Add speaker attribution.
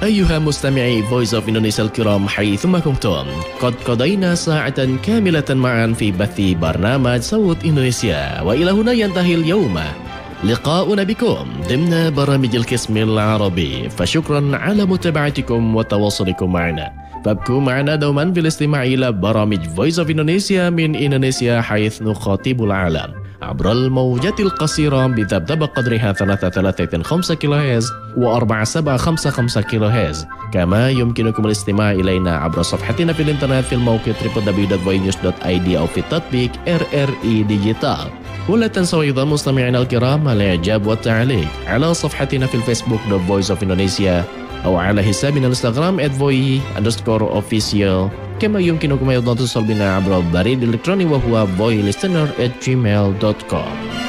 Speaker 1: أيها مستمعي Voice of Indonesia الكرام حيثما كنتم قد قضينا ساعة كاملة معا في بث برنامج صوت إندونيسيا وإلى هنا ينتهي اليوم لقاؤنا بكم ضمن برامج القسم العربي فشكرا على متابعتكم وتواصلكم معنا فابقوا معنا دوما في الاستماع إلى برامج Voice of Indonesia من إندونيسيا حيث نخاطب العالم عبر الموجات القصيرة بذبذب قدرها 335 كيلوهرتز و4755 كيلوهرتز كما يمكنكم الاستماع إلينا عبر صفحتنا في الإنترنت في الموقع www.voinews.id أو في تطبيق RRI ديجيتال. ولا تنسوا أيضا مستمعينا الكرام الإعجاب والتعليق على صفحتنا في الفيسبوك Voice of Indonesia أو على حسابنا الانستغرام @voi_official كما يمكنكم أيضا الاتصال بنا عبر البريد الإلكتروني وهو voilistener@gmail.com.